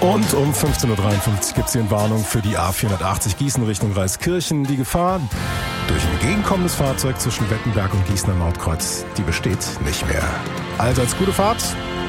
Und um 15.53 Uhr gibt es hier eine Warnung für die A480 Gießen Richtung Reiskirchen. Die Gefahr durch ein entgegenkommendes Fahrzeug zwischen Wettenberg und Gießener Nordkreuz, die besteht nicht mehr. Allseits gute Fahrt.